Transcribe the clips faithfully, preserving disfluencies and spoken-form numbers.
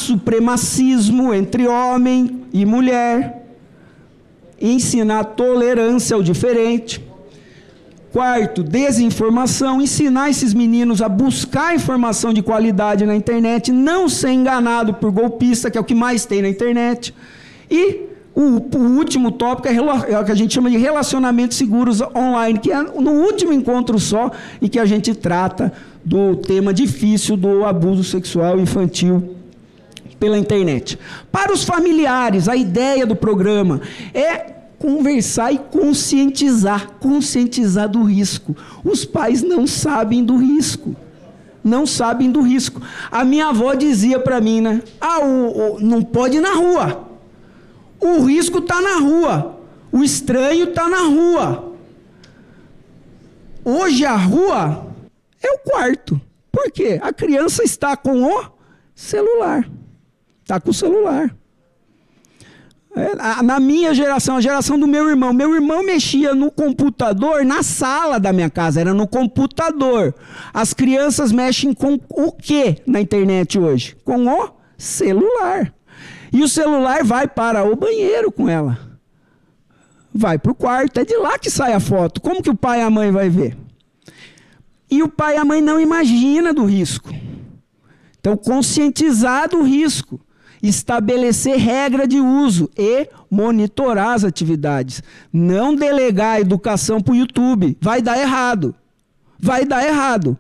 supremacismo entre homem e mulher, ensinar tolerância ao diferente. Quarto, desinformação, ensinar esses meninos a buscar informação de qualidade na internet, não ser enganado por golpista, que é o que mais tem na internet. E o, o último tópico é, é o que a gente chama de relacionamentos seguros online, que é no último encontro só, e que a gente trata do tema difícil do abuso sexual infantil pela internet. Para os familiares, a ideia do programa é conversar e conscientizar, conscientizar do risco. Os pais não sabem do risco, não sabem do risco. A minha avó dizia para mim, né? Ah, o, o, não pode ir na rua. O risco está na rua, o estranho está na rua. Hoje a rua é o quarto. Por quê? A criança está com o celular. Está com o celular. É, na minha geração, a geração do meu irmão, meu irmão mexia no computador na sala da minha casa, era no computador. As crianças mexem com o quê na internet hoje? Com o celular. E o celular vai para o banheiro com ela. Vai para o quarto, é de lá que sai a foto. Como que o pai e a mãe vai ver? E o pai e a mãe não imaginam do risco. Então, conscientizar do risco. Estabelecer regra de uso e monitorar as atividades. Não delegar a educação para o YouTube. Vai dar errado. Vai dar errado.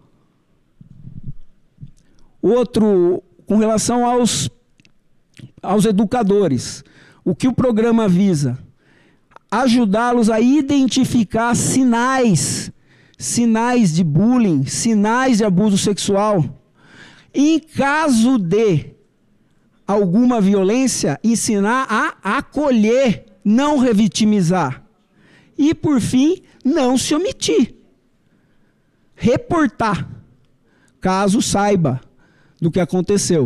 Outro, com relação aos, aos educadores. O que o programa visa? Ajudá-los a identificar sinais, sinais de bullying, sinais de abuso sexual. Em caso de alguma violência, ensinar a acolher, não revitimizar. E, por fim, não se omitir. Reportar, caso saiba do que aconteceu.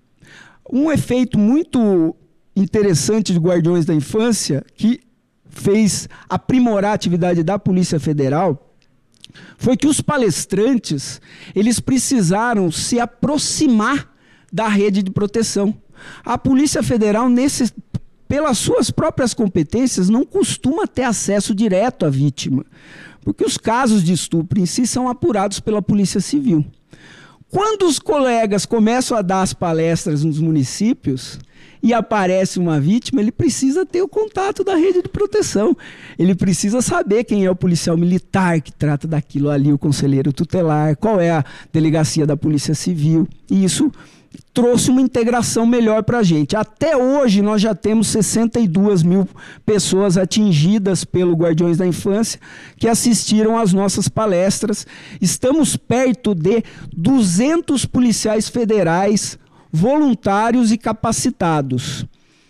Um efeito muito interessante de Guardiões da Infância, que fez aprimorar a atividade da Polícia Federal, foi que os palestrantes, eles precisaram se aproximar da rede de proteção. A Polícia Federal, nesse, pelas suas próprias competências, não costuma ter acesso direto à vítima, porque os casos de estupro em si são apurados pela Polícia Civil. Quando os colegas começam a dar as palestras nos municípios e aparece uma vítima, ele precisa ter o contato da rede de proteção. Ele precisa saber quem é o policial militar que trata daquilo ali, o conselheiro tutelar, qual é a delegacia da Polícia Civil. E isso trouxe uma integração melhor para a gente. Até hoje, nós já temos sessenta e duas mil pessoas atingidas pelo Guardiões da Infância que assistiram às nossas palestras. Estamos perto de duzentos policiais federais voluntários e capacitados.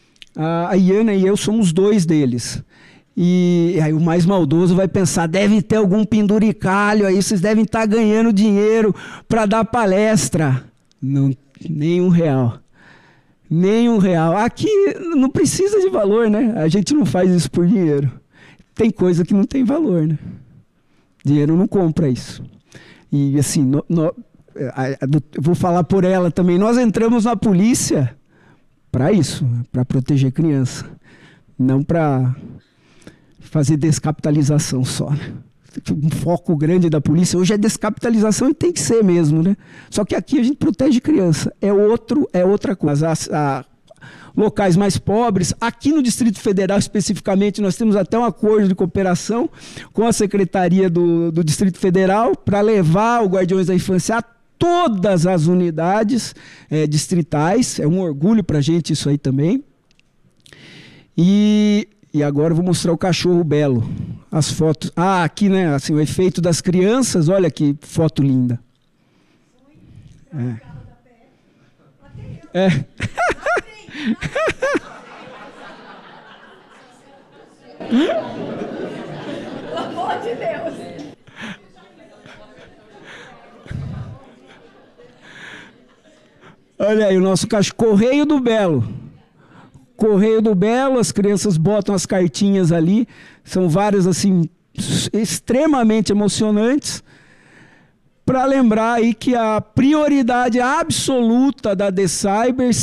A Iana e eu somos dois deles. E aí o mais maldoso vai pensar, deve ter algum penduricalho aí, vocês devem estar ganhando dinheiro para dar palestra. Não, nem um real. Nem um real. Aqui não precisa de valor, né? A gente não faz isso por dinheiro. Tem coisa que não tem valor, né? Dinheiro não compra isso. E assim, no, no, eu vou falar por ela também, nós entramos na polícia para isso, para proteger criança, não para fazer descapitalização só, né? Um foco grande da polícia hoje é descapitalização e tem que ser mesmo, né? Só que aqui a gente protege criança, é outro, é outra coisa. As, a, locais mais pobres, aqui no Distrito Federal especificamente, nós temos até um acordo de cooperação com a Secretaria do, do Distrito Federal para levar o Guardiões da Infância a todas as unidades é, distritais. É um orgulho para a gente isso aí também. E, e agora eu vou mostrar o cachorro belo. As fotos. Ah, aqui, né? Assim, o efeito das crianças. Olha que foto linda. É. É. Pelo amor de Deus. Olha aí o nosso cachorro, Correio do Belo. Correio do Belo, as crianças botam as cartinhas ali, são várias assim, extremamente emocionantes, para lembrar aí que a prioridade absoluta da DeCyber